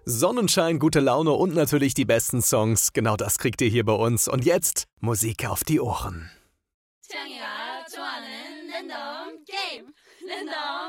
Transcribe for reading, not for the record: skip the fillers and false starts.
Sonnenschein, gute Laune und natürlich die besten Songs. Genau das kriegt ihr hier bei uns. Und jetzt Musik auf die Ohren. 태양이가 좋아하는 랜덤 게임. 랜덤